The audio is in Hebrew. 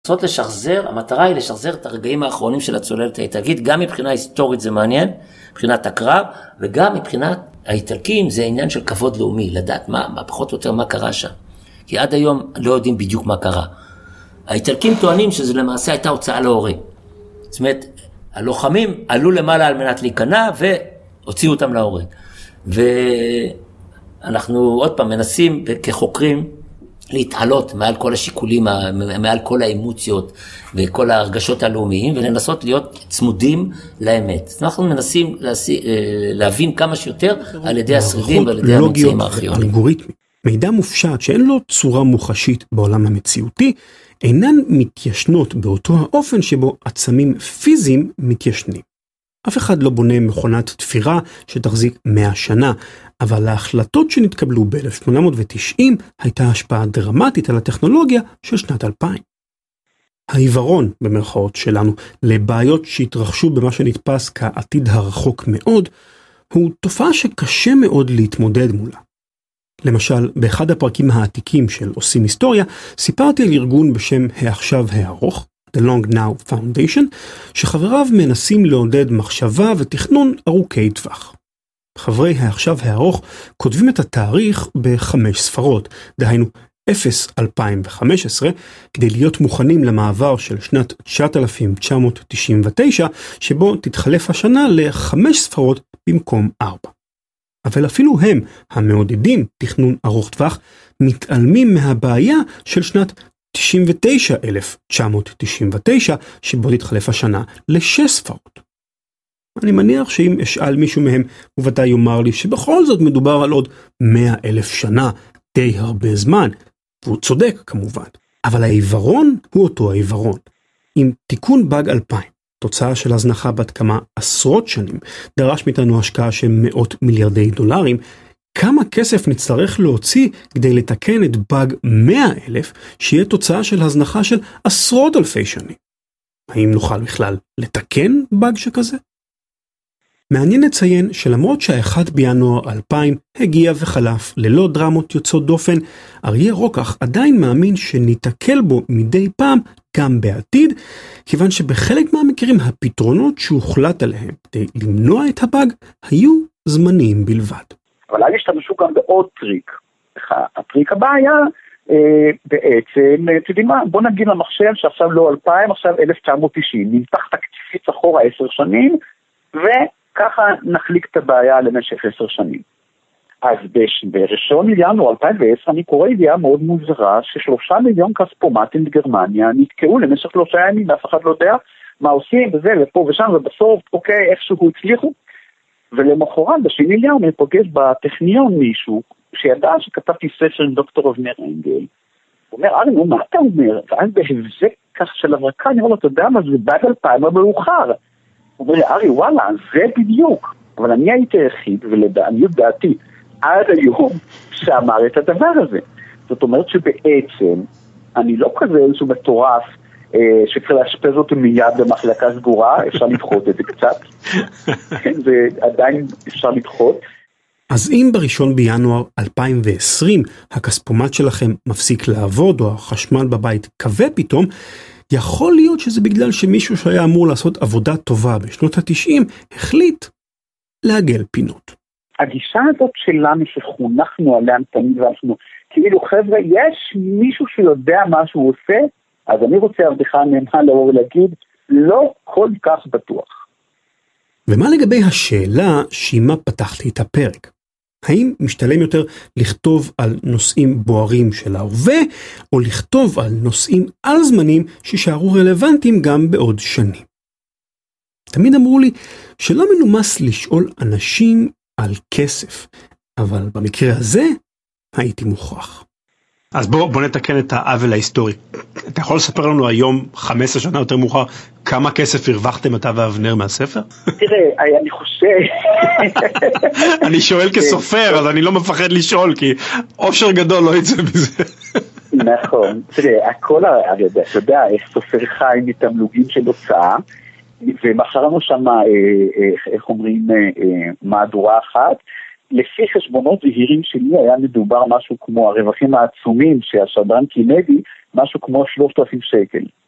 לנסות לשחזר, המטרה היא לשחזר את הרגעים האחרונים של הצוללת האיטלקית, גם מבחינה היסטורית זה מעניין, מבחינת הקרב, וגם מבחינת האיטלקים זה עניין של כבוד לאומי, לדעת מה פחות או יותר מה קרה שם. כי עד היום לא יודעים בדיוק מה קרה. האיטלקים טוענים שזה למעשה הייתה הוצאה להורג. זאת אומרת, הלוחמים עלו למעלה על מנת להיכנע והוציאו אותם להורג. ואנחנו עוד פעם מנסים כחוקרים להתעלות מעל כל השיקולים, מעל כל האמוציות וכל הרגשות הלאומיים, ולנסות להיות צמודים לאמת. אנחנו מנסים להבין כמה שיותר על ידי השרידים ועל ידי הממצאים הארכיוניים. אלגוריתמי, מידע מופשט שאין לו צורה מוחשית בעולם המציאותי, אינן מתיישנות באותו האופן שבו עצמים פיזיים מתיישנים. אף אחד לא בונה מכונת תפירה שתחזיק 100 שנה, אבל ההחלטות שנתקבלו ב-1890 הייתה השפעה דרמטית על הטכנולוגיה של שנת 2000. העיוורון, במרכאות שלנו, לבעיות שהתרחשו במה שנתפס כעתיד הרחוק מאוד, הוא תופעה שקשה מאוד להתמודד מולה. למשל, באחד הפרקים העתיקים של עושים היסטוריה, סיפרתי על ארגון בשם העכשיו הארוך, The Long Now Foundation, שחבריו מנסים לעודד מחשבה ותכנון ארוכי טווח. חברי העכשיו הארוך כותבים את התאריך ב5 ספרות, דהיינו 0-2015, כדי להיות מוכנים למעבר של שנת 9999, שבו תתחלף השנה ל5 ספרות במקום 4. אבל אפילו הם, המעודדים תכנון ארוך טווח, מתעלמים מהבעיה של שנת 99,999, שבו תתחלף השנה ל6 ספרות. אני מניח שאם אשאל מישהו מהם, הוא ודאי יאמר לי שבכל זאת מדובר על עוד 100,000 שנה, די הרבה זמן, והוא צודק כמובן. אבל העיוורון הוא אותו העיוורון. עם תיקון באג 2000, תוצאה של הזנחה בת כמה עשרות שנים, דרש מאיתנו השקעה של מאות מיליארדי דולרים, כמה כסף נצטרך להוציא כדי לתקן את באג 100,000, שיהיה תוצאה של הזנחה של עשרות אלפי שנים? האם נוכל בכלל לתקן באג שכזה? מעניין לציין שלמרות שה1 בינואר 2000 הגיע וחלף ללא דרמות יוצאות דופן, אריה רוקח עדיין מאמין שניתקל בו מדי פעם גם בעתיד, כיוון שבחלק מהמקרים הפתרונות שהוחלט עליהם כדי למנוע את הבאג היו זמניים בלבד. אבל אז השתמשו גם בעוד טריק. הטריק הבא היה בעצם, תדעי מה, בוא נגיד למחשב שעכשיו לא 2000, עכשיו 1990, נמתח תקציבית אחורה 10 שנים, וככה נחליק את הבעיה למשך 10 שנים. אז ב1 לינואר 2010 אני קורא ידיעה מאוד מוזרה, ש3 מיליון כספומטים בגרמניה נתקעו למשך 3 ימים, אף אחד לא יודע מה עושים וזה ופה ושם, ובסוף, אוקיי, איכשהו הצליחו. ולמחרת, ב2 לינואר, אני פוגש בטכניון מישהו, שידע שכתבתי ספר עם דוקטור אבנר אנגל. הוא אומר, ארי, נו, מה אתה אומר? ואז בהבזק כך של הברקה, אני אומר לו, אתה יודע מה, זה באג 2000 המאוחר. הוא אומר לי, ארי, וואלה, זה בדיוק. אבל אני הייתי היחיד, ולעניות דעתי, עד היום שאמר את הדבר הזה. זאת אומרת שבעצם, אני לא כזה איזשהו מטורף, שצריך להשפז אותו מיד במחלקה סגורה, אפשר לדחות את זה קצת. כן, זה עדיין אפשר לדחות. אז אם ב1 בינואר 2020 הכספומט שלכם מפסיק לעבוד, או החשמל בבית כבה פתאום, יכול להיות שזה בגלל שמישהו שהיה אמור לעשות עבודה טובה בשנות ה-90, החליט לעגל פינות. הגישה הזאת שלנו שחונכנו עליה תמיד, ואנחנו כאילו חבר'ה, יש מישהו שיודע מה שהוא עושה, אז אני רוצה עבדך נאמן לבוא ולהגיד, לא כל כך בטוח. ומה לגבי השאלה שעימה פתחתי את הפרק? האם משתלם יותר לכתוב על נושאים בוערים של ההווה, או לכתוב על נושאים על זמנים שישארו רלוונטיים גם בעוד שנים? תמיד אמרו לי שלא מנומס לשאול אנשים על כסף, אבל במקרה הזה הייתי מוכרח. אז בוא נתקן את העוול ההיסטורי. אתה יכול לספר לנו היום, 15 שנה יותר מאוחר, כמה כסף הרווחתם אתה ואבנר מהספר? תראה, אני חושב... אני שואל כסופר, אז אני לא מפחד לשאול, כי אושר גדול לא יצא בזה. נכון. תראה, הכל, אתה יודע, סופר חי מתמלוגים של הוצאה, ומחרנו שם, איך אומרים, מהדורה אחת, לפי חשבונות זהירים שלי היה מדובר משהו כמו הרווחים העצומים שהשדרן קימדי, משהו כמו 3,000 שקל.